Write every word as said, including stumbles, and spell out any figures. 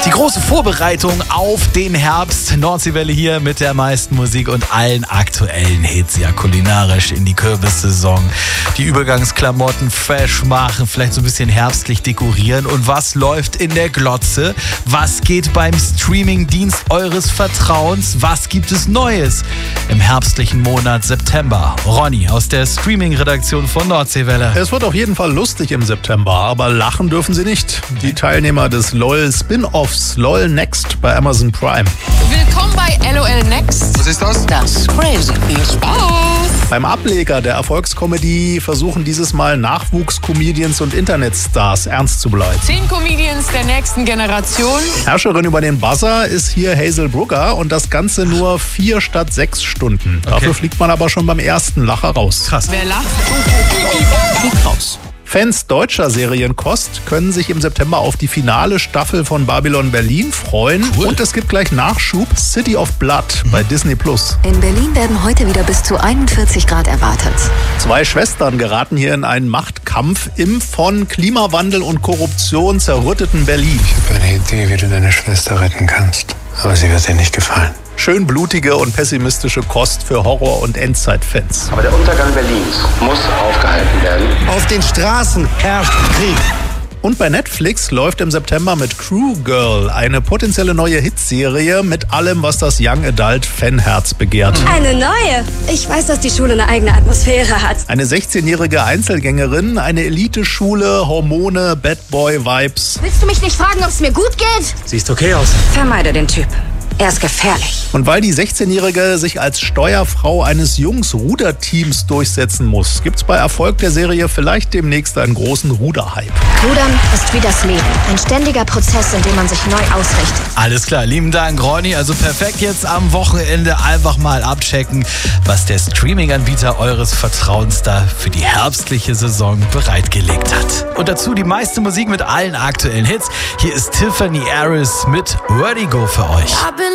Die große Vorbereitung auf den Herbst. Nordseewelle hier mit der meisten Musik und allen aktuellen Hits. Ja, kulinarisch in die Kürbissaison. Die Übergangsklamotten fresh machen, vielleicht so ein bisschen herbstlich dekorieren. Und was läuft in der Glotze? Was geht beim Streamingdienst eures Vertrauens? Was gibt es Neues im herbstlichen Monat September? Ronny aus der Streaming-Redaktion von Nordseewelle. Es wird auf jeden Fall lustig im September, aber lachen dürfen sie nicht. Die Teilnehmer des LOL Spin-Offs LOL Next bei Amazon Prime. Willkommen bei LOL Next. Was ist das? Das ist crazy. Viel Spaß. Beim Ableger der Erfolgskomödie versuchen dieses Mal Nachwuchs-Comedians und Internetstars ernst zu bleiben. Zehn Comedians der nächsten Generation. Herrscherin über den Buzzer ist hier Hazel Brugger und das Ganze nur vier statt sechs Stunden. Okay. Dafür fliegt man aber schon beim ersten Lacher raus. Krass. Wer lacht, fliegt raus. Fans deutscher Serienkost können sich im September auf die finale Staffel von Babylon Berlin freuen. Cool. Und es gibt gleich Nachschub City of Blood bei Disney Plus. In Berlin werden heute wieder bis zu einundvierzig Grad erwartet. Zwei Schwestern geraten hier in einen Machtkampf im von Klimawandel und Korruption zerrütteten Berlin. Ich habe eine Idee, wie du deine Schwester retten kannst. Aber sie wird dir nicht gefallen. Schön blutige und pessimistische Kost für Horror- und Endzeit-Fans. Aber der Untergang Berlins muss aufgehalten werden. Auf den Straßen herrscht Krieg. Und bei Netflix läuft im September mit Crew Girl eine potenzielle neue Hitserie mit allem, was das Young Adult Fanherz begehrt. Eine neue? Ich weiß, dass die Schule eine eigene Atmosphäre hat. Eine sechzehnjährige Einzelgängerin, eine Eliteschule, Hormone, Bad Boy Vibes. Willst du mich nicht fragen, ob es mir gut geht? Siehst okay aus. Vermeide den Typ. Er ist gefährlich. Und weil die sechzehnjährige sich als Steuerfrau eines Jungs-Ruderteams durchsetzen muss, gibt's bei Erfolg der Serie vielleicht demnächst einen großen Ruderhype. Rudern ist wie das Leben. Ein ständiger Prozess, in dem man sich neu ausrichtet. Alles klar, lieben Dank, Ronny. Also perfekt jetzt am Wochenende einfach mal abchecken, was der Streaming-Anbieter eures Vertrauens da für die herbstliche Saison bereitgelegt hat. Und dazu die meiste Musik mit allen aktuellen Hits. Hier ist Tiffany Harris mit Vertigo für euch.